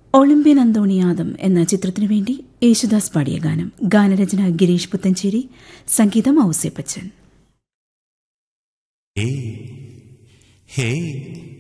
Olympian അന്തോണിയാദം എന്ന ചിത്രത്തിനു വേണ്ടി യേശുദാസ് പാടിയ ഗാനം. ഗാനരചന ഗിരീഷ് പുത്തഞ്ചേരി, സംഗീതം ഔസേപ്പച്ചൻ. Hey, hey.